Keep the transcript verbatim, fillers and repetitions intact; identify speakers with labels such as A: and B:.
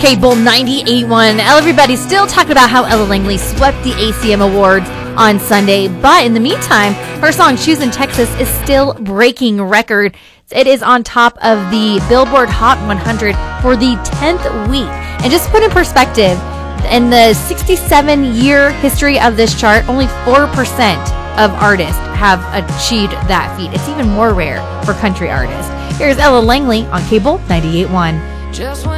A: Cable ninety-eight point one. Everybody's still talking about how Ella Langley swept the A C M Awards on Sunday, but in the meantime, her song Shoes in Texas is still breaking record. It is on top of the Billboard Hot one hundred for the tenth week. And just to put in perspective, in the sixty-seven year history of this chart, only four percent of artists have achieved that feat. It's even more rare for country artists. Here's Ella Langley on Cable ninety-eight point one.